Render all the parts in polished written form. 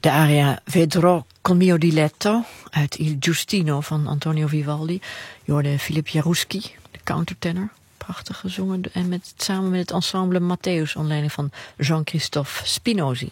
De aria Vedrò col mio diletto uit Il Giustino van Antonio Vivaldi. Je hoorde Philip Jarouski, de countertenor. Prachtig gezongen en samen met het ensemble Matthäus onder leiding van Jean-Christophe Spinozzi.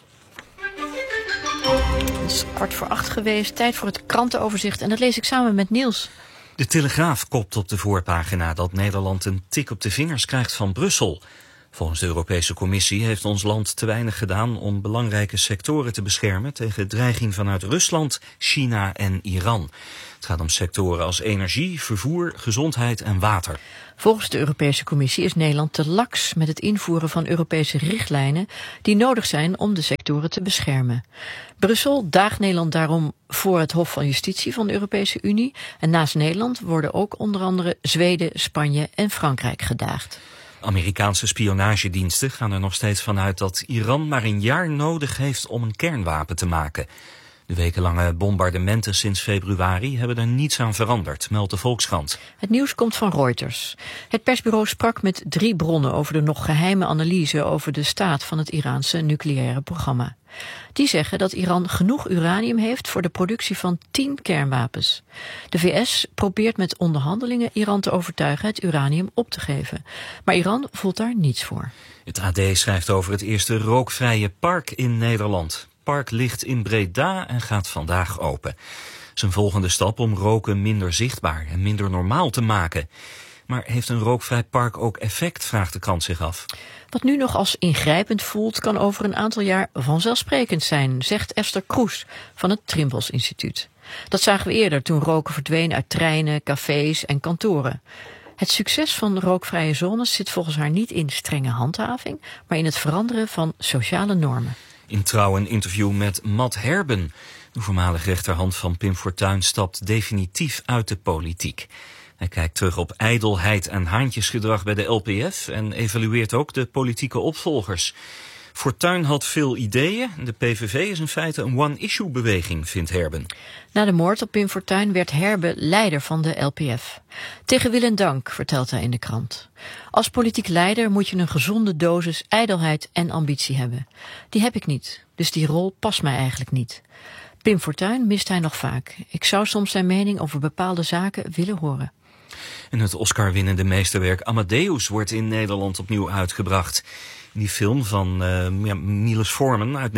Het is 7:15 geweest, tijd voor het krantenoverzicht en dat lees ik samen met Niels. De Telegraaf kopt op de voorpagina dat Nederland een tik op de vingers krijgt van Brussel. Volgens de Europese Commissie heeft ons land te weinig gedaan om belangrijke sectoren te beschermen tegen dreiging vanuit Rusland, China en Iran. Het gaat om sectoren als energie, vervoer, gezondheid en water. Volgens de Europese Commissie is Nederland te laks met het invoeren van Europese richtlijnen die nodig zijn om de sectoren te beschermen. Brussel daagt Nederland daarom voor het Hof van Justitie van de Europese Unie en naast Nederland worden ook onder andere Zweden, Spanje en Frankrijk gedaagd. Amerikaanse spionagediensten gaan er nog steeds vanuit dat Iran maar een jaar nodig heeft om een kernwapen te maken. De wekenlange bombardementen sinds februari hebben er niets aan veranderd, meldt de Volkskrant. Het nieuws komt van Reuters. Het persbureau sprak met 3 bronnen over de nog geheime analyse over de staat van het Iraanse nucleaire programma. Die zeggen dat Iran genoeg uranium heeft voor de productie van 10 kernwapens. De VS probeert met onderhandelingen Iran te overtuigen het uranium op te geven. Maar Iran voelt daar niets voor. Het AD schrijft over het eerste rookvrije park in Nederland. Het park ligt in Breda en gaat vandaag open. Zijn volgende stap om roken minder zichtbaar en minder normaal te maken. Maar heeft een rookvrij park ook effect, vraagt de krant zich af. Wat nu nog als ingrijpend voelt, kan over een aantal jaar vanzelfsprekend zijn, zegt Esther Kroes van het Trimbos Instituut. Dat zagen we eerder toen roken verdween uit treinen, cafés en kantoren. Het succes van rookvrije zones zit volgens haar niet in strenge handhaving, maar in het veranderen van sociale normen. In Trouw een interview met Matt Herben. De voormalige rechterhand van Pim Fortuyn stapt definitief uit de politiek. Hij kijkt terug op ijdelheid en haantjesgedrag bij de LPF en evalueert ook de politieke opvolgers. Fortuyn had veel ideeën. De PVV is in feite een one-issue-beweging, vindt Herben. Na de moord op Pim Fortuyn werd Herben leider van de LPF. Tegen wil en dank, vertelt hij in de krant. Als politiek leider moet je een gezonde dosis ijdelheid en ambitie hebben. Die heb ik niet, dus die rol past mij eigenlijk niet. Pim Fortuyn mist hij nog vaak. Ik zou soms zijn mening over bepaalde zaken willen horen. En het Oscar-winnende meesterwerk Amadeus wordt in Nederland opnieuw uitgebracht. In die film van Milos Forman uit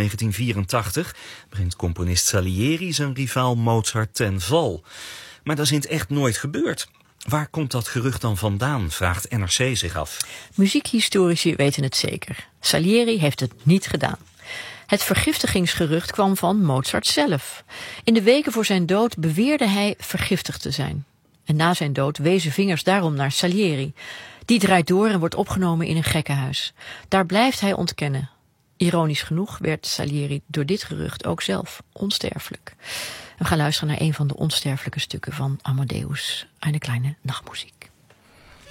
1984 brengt componist Salieri zijn rivaal Mozart ten val. Maar dat is in het echt nooit gebeurd. Waar komt dat gerucht dan vandaan, vraagt NRC zich af. Muziekhistorici weten het zeker. Salieri heeft het niet gedaan. Het vergiftigingsgerucht kwam van Mozart zelf. In de weken voor zijn dood beweerde hij vergiftigd te zijn. En na zijn dood wezen vingers daarom naar Salieri. Die draait door en wordt opgenomen in een gekkenhuis. Daar blijft hij ontkennen. Ironisch genoeg werd Salieri door dit gerucht ook zelf onsterfelijk. We gaan luisteren naar een van de onsterfelijke stukken van Amadeus. Eine kleine Nachtmusik.